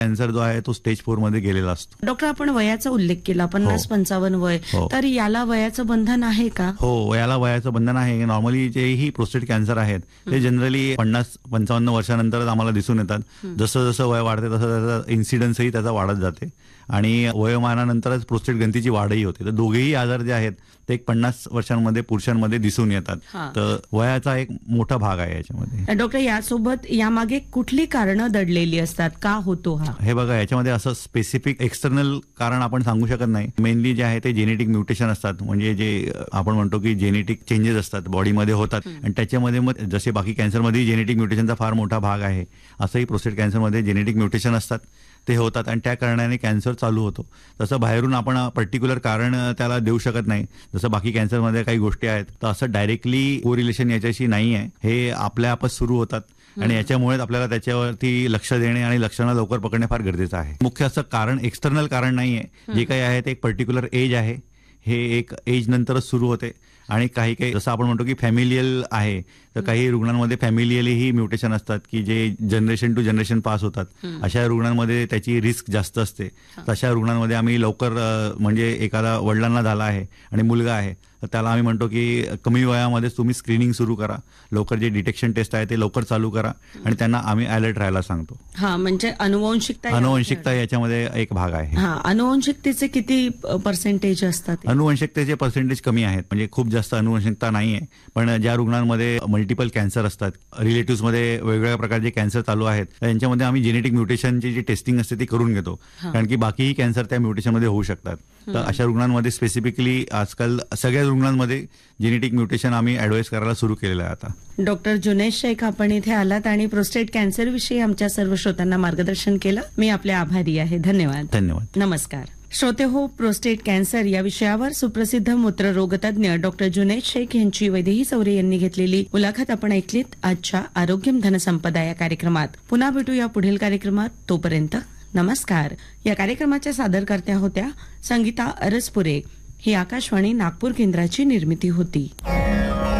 Cancer जो आहे तो स्टेज 4 मध्ये गेलेला असतो. डॉक्टर, आपण वयाचा उल्लेख केला, 50-55 वय, तर याला वयाचं बंधन आहे का? हो, याला वयाचं बंधन आहे. नॉर्मली जेही प्रोस्टेट कॅन्सर आहेत ते जनरली 50-55 वर्षानंतरच आम्हाला दिसून येतात. जसं जसं वय वाढते तसं त्याचा इन्सिडन्सही त्याचा वाढत जाते आणि वयोमानानंतरच प्रोस्टेट ग्रंथीची वाढही होते. तर दोघेही आजार जे आहेत ते 50 वर्षांमध्ये पुरुषांमध्ये दिसून येतात. तर वयाचा एक मोठा भाग आहे याच्यामध्ये. डॉक्टर, यासोबत यामागे कुठली कारणं दडलेली असतात, का होतो हा? हे बघा, याच्यामध्ये असं स्पेसिफिक एक्सटर्नल कारण आपण सांगू शकत नाही. मेनली जे आहे ते जेनेटिक म्युटेशन असतात, म्हणजे जे आपण म्हणतो की जेनेटिक चेंजेस असतात बॉडीमध्ये होतात आणि त्याच्यामध्ये मग जसे बाकी कॅन्सरमध्ये जेनेटिक म्युटेशनचा फार मोठा भाग आहे, असंही प्रोस्टेट कॅन्सरमध्ये जेनेटिक म्युटेशन असतात, ते होतात आणि त्या कारणाने कॅन्सर चालू होतो. तसं बाहेरून आपण पर्टिक्युलर कारण त्याला देऊ शकत नाही. जसं बाकी कॅन्सरमध्ये काही गोष्टी आहेत, तर असं डायरेक्टली कोरिलेशन याच्याशी नाही आहे. हे आपल्या आपच सुरू होतात आणि याच्यामुळेच आपल्याला त्याच्यावरती लक्ष देणे आणि लक्षणं लवकर पकडणे फार गरजेचं आहे. मुख्य असं कारण एक्सटर्नल कारण नाही आहे. जे काही आहे ते एक पर्टिक्युलर एज आहे, हे एक एज नंतरच सुरू होते आणि काही काही जसं आपण म्हणतो की फॅमिलियल आहे, तर काही रुग्णांमध्ये फॅमिलियलीही म्युटेशन असतात की जे जनरेशन टू जनरेशन पास होतात. अशा रुग्णांमध्ये त्याची रिस्क जास्त असते. तशा रुग्णांमध्ये आम्ही लवकर म्हणजे एखादा वडिलांना झाला आहे आणि मुलगा आहे तर त्याला आम्ही म्हणतो की कमी वयामध्येच तुम्ही स्क्रीनिंग सुरू करा, लवकर जे डिटेक्शन टेस्ट आहे ते लवकर चालू करा आणि त्यांना आम्ही अलर्ट राहायला सांगतो. म्हणजे अनुवंशिकता याच्यामध्ये एक भाग आहे. अनुवंशिकतेचे किती पर्सेंटेज असतात? अनुवंशिकतेचे पर्सेंटेज कमी आहेत, म्हणजे खूप जास्त अनुवंशिकता नाहीये. पण ज्या रुग्णांमध्ये मल्टिपल कॅन्सर असतात, रिलेटिव्ह मध्ये वेगवेगळ्या प्रकारचे कॅन्सर चालू आहेत, त्यांच्यामध्ये आम्ही जेनेटिक म्युटेशनची जी टेस्टिंग असते ती करून घेतो, कारण की बाकीही कॅन्सर त्या म्युटेशनमध्ये होऊ शकतात. तर अशा रुग्णांमध्ये स्पेसिफिकली आजकाल सगळ्या रुग्णांमध्ये जेनेटिक म्युटेशन आम्ही ऍडवाइस करायला सुरू केलेलं आहे आता. डॉक्टर जुनैद शेख, आपण इथे आलात आणि प्रोस्टेट कॅन्सर विषयी आमच्या सर्व श्रोत्यांना मार्गदर्शन केलं. मी आपले आभारी आहे. धन्यवाद. धन्यवाद. नमस्कार श्रोते हो, प्रोस्टेट कॅन्सर या विषयावर सुप्रसिद्ध मूत्ररोगतज्ञ डॉक्टर जुनैद शेख यांची वैदेही चौरे यांनी घेतलेली मुलाखत आपण ऐकलीत आजच्या आरोग्यम धनसंपदा या कार्यक्रमात. पुन्हा भेटूया पुढील कार्यक्रमात. तोपर्यंत नमस्कार. या कार्यक्रमाच्या सादरकर्त्या होत्या संगीता अरसपुरे. ही आकाशवाणी नागपूर केंद्राची निर्मिती होती.